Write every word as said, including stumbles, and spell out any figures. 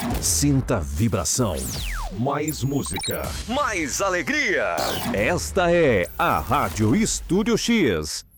Sinta a vibração. Mais música. Mais alegria. Esta é a Rádio Estúdio X.